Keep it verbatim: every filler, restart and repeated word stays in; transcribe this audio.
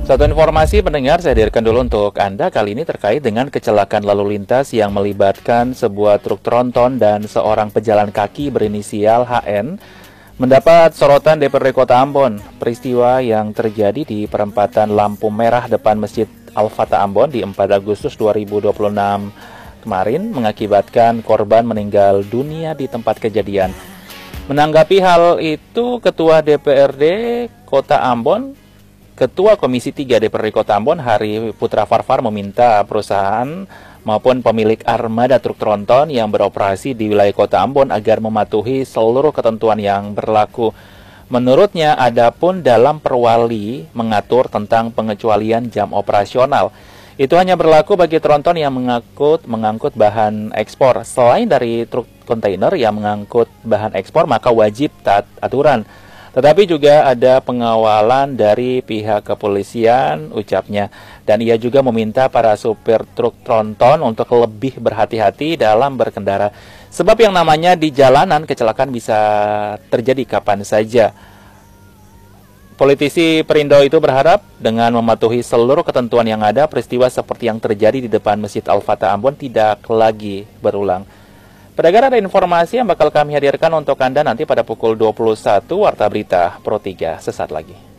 Satu informasi pendengar saya hadirkan dulu untuk Anda kali ini terkait dengan kecelakaan lalu lintas yang melibatkan sebuah truk tronton dan seorang pejalan kaki berinisial H N mendapat sorotan D P R D Kota Ambon. Peristiwa yang terjadi di perempatan lampu merah depan Masjid Al-Fatah Ambon di empat Agustus dua ribu dua puluh enam kemarin mengakibatkan korban meninggal dunia di tempat kejadian. Menanggapi hal itu, Ketua D P R D Kota Ambon, Ketua Komisi tiga D P R D Kota Ambon, Hari Putra Farfar, meminta perusahaan maupun pemilik armada truk tronton yang beroperasi di wilayah Kota Ambon agar mematuhi seluruh ketentuan yang berlaku. Menurutnya, adapun dalam perwali mengatur tentang pengecualian jam operasional. Itu hanya berlaku bagi tronton yang mengangkut, mengangkut bahan ekspor. Selain dari truk kontainer yang mengangkut bahan ekspor, maka wajib taat aturan. Tetapi juga ada pengawalan dari pihak kepolisian, ucapnya. Dan ia juga meminta para supir truk tronton untuk lebih berhati-hati dalam berkendara. Sebab yang namanya di jalanan, kecelakaan bisa terjadi kapan saja. Politisi Perindo itu berharap dengan mematuhi seluruh ketentuan yang ada, peristiwa seperti yang terjadi di depan Masjid Al-Fatah Ambon tidak lagi berulang. Pendengar, ada informasi yang bakal kami hadirkan untuk Anda nanti pada pukul dua puluh satu, Warta Berita Pro tiga sesaat lagi.